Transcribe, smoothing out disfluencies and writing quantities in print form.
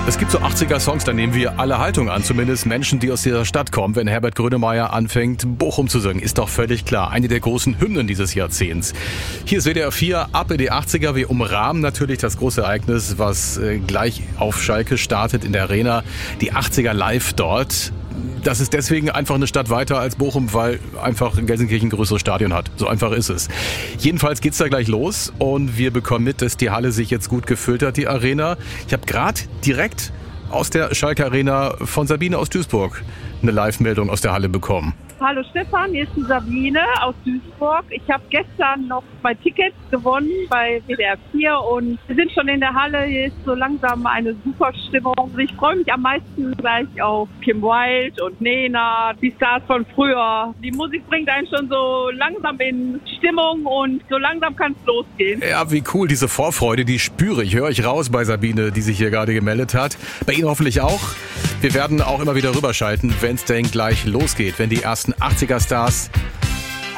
Es gibt so 80er-Songs, da nehmen wir alle Haltung an, zumindest Menschen, die aus dieser Stadt kommen. Wenn Herbert Grönemeyer anfängt, Bochum zu singen, ist doch völlig klar. Eine der großen Hymnen dieses Jahrzehnts. Hier ist WDR 4, ab in die 80er. Wir umrahmen natürlich das große Ereignis, was gleich auf Schalke startet in der Arena. Die 80er live dort. Das ist deswegen einfach eine Stadt weiter als Bochum, weil einfach Gelsenkirchen ein größeres Stadion hat. So einfach ist es. Jedenfalls geht's da gleich los und wir bekommen mit, dass die Halle sich jetzt gut gefüllt hat, die Arena. Ich habe gerade direkt aus der Schalke Arena von Sabine aus Duisburg eine Live-Meldung aus der Halle bekommen. Hallo Stefan, hier ist die Sabine aus Duisburg. Ich habe gestern noch 2 Tickets gewonnen bei WDR 4 und wir sind schon in der Halle. Hier ist so langsam eine super Stimmung. Ich freue mich am meisten gleich auf Kim Wilde und Nena, die Stars von früher. Die Musik bringt einen schon so langsam in Stimmung und so langsam kann es losgehen. Ja, wie cool, diese Vorfreude, die spüre ich. Höre ich raus bei Sabine, die sich hier gerade gemeldet hat. Bei Ihnen hoffentlich auch. Wir werden auch immer wieder rüberschalten, wenn es denn gleich losgeht, wenn die ersten 80er-Stars